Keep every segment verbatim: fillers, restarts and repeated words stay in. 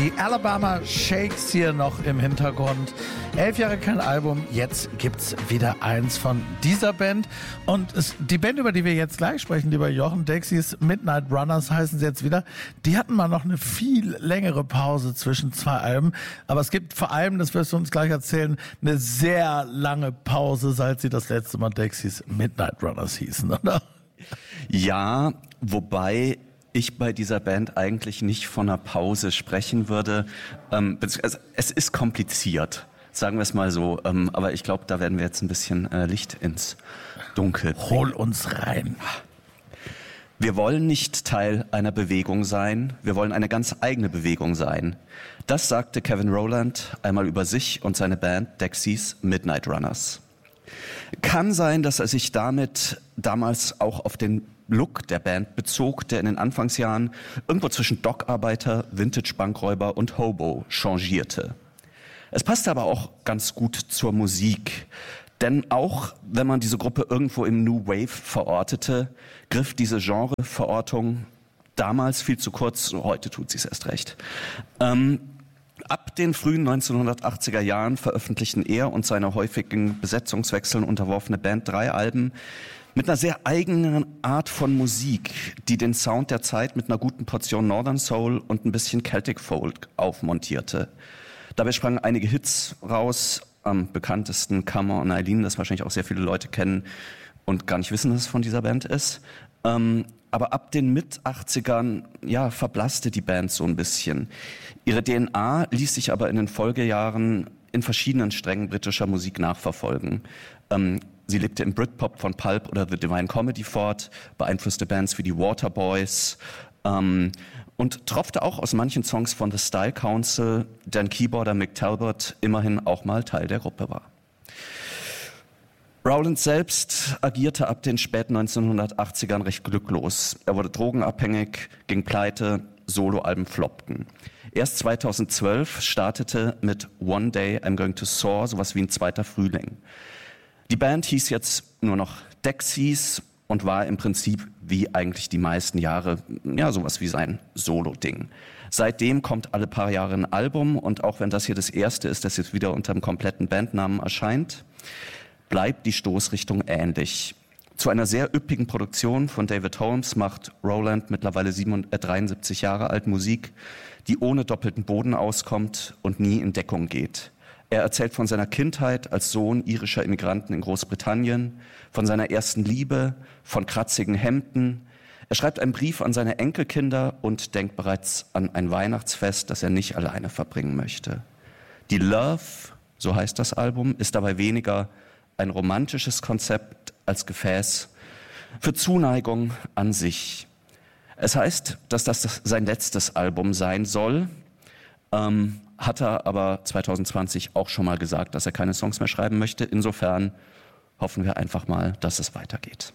Die Alabama Shakes hier noch im Hintergrund. Elf Jahre kein Album, jetzt gibt's wieder eins von dieser Band. Und es, die Band, über die wir jetzt gleich sprechen, lieber Jochen, Dexys Midnight Runners heißen sie jetzt wieder, die hatten mal noch eine viel längere Pause zwischen zwei Alben. Aber es gibt vor allem, das wirst du uns gleich erzählen, eine sehr lange Pause, seit sie das letzte Mal Dexys Midnight Runners hießen, oder? Ja, wobei ich bei dieser Band eigentlich nicht von einer Pause sprechen würde. Ähm, also es ist kompliziert, sagen wir es mal so. Ähm, aber ich glaube, da werden wir jetzt ein bisschen äh, Licht ins Dunkel bringen. Hol uns rein. Wir wollen nicht Teil einer Bewegung sein, wir wollen eine ganz eigene Bewegung sein. Das sagte Kevin Rowland einmal über sich und seine Band Dexys Midnight Runners. Kann sein, dass er sich damit damals auch auf den Look der Band bezog, der in den Anfangsjahren irgendwo zwischen Dockarbeiter, Vintage-Bankräuber und Hobo changierte. Es passte aber auch ganz gut zur Musik. Denn auch wenn man diese Gruppe irgendwo im New Wave verortete, griff diese Genreverortung damals viel zu kurz, heute tut sie es erst recht. Ähm, ab den frühen neunzehnhundertachtziger Jahren veröffentlichten er und seine häufigen Besetzungswechseln unterworfene Band drei Alben mit einer sehr eigenen Art von Musik, die den Sound der Zeit mit einer guten Portion Northern Soul und ein bisschen Celtic Folk aufmontierte. Dabei sprangen einige Hits raus, am bekanntesten Come On Eileen, das wahrscheinlich auch sehr viele Leute kennen und gar nicht wissen, dass es von dieser Band ist. Ähm, aber ab den Mit-achtzigern, ja, verblasste die Band so ein bisschen. Ihre D N A ließ sich aber in den Folgejahren in verschiedenen Strängen britischer Musik nachverfolgen. Ähm, sie lebte im Britpop von Pulp oder The Divine Comedy fort, beeinflusste Bands wie die Waterboys, ähm, und tropfte auch aus manchen Songs von The Style Council, deren Keyboarder Mick Talbot immerhin auch mal Teil der Gruppe war. Rowland selbst agierte ab den späten neunzehnhundertachtzigern recht glücklos. Er wurde drogenabhängig, ging pleite, Soloalben floppten. Erst zweitausendzwölf startete mit One Day I'm Going to Soar sowas wie ein zweiter Frühling. Die Band hieß jetzt nur noch Dexys und war im Prinzip wie eigentlich die meisten Jahre, ja, sowas wie sein Solo-Ding. Seitdem kommt alle paar Jahre ein Album und auch wenn das hier das erste ist, das jetzt wieder unter dem kompletten Bandnamen erscheint, bleibt die Stoßrichtung ähnlich. Zu einer sehr üppigen Produktion von David Holmes macht Rowland mittlerweile dreiundsiebzig Jahre alt Musik, die ohne doppelten Boden auskommt und nie in Deckung geht. Er erzählt von seiner Kindheit als Sohn irischer Immigranten in Großbritannien, von seiner ersten Liebe, von kratzigen Hemden. Er schreibt einen Brief an seine Enkelkinder und denkt bereits an ein Weihnachtsfest, das er nicht alleine verbringen möchte. Die Love, so heißt das Album, ist dabei weniger ein romantisches Konzept als Gefäß für Zuneigung an sich. Es heißt, dass das sein letztes Album sein soll. Ähm, hat er aber zweitausendzwanzig auch schon mal gesagt, dass er keine Songs mehr schreiben möchte. Insofern hoffen wir einfach mal, dass es weitergeht.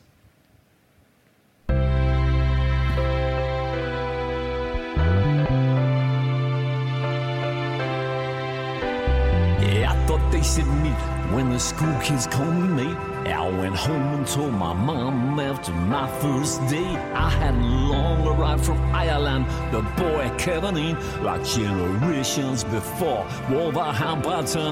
Yeah, I thought they said meet when the school kids called me mate. I went home and told my mom after my first day I had long arrived from Ireland, the boy Kevin in, like generations before Wolverhampton.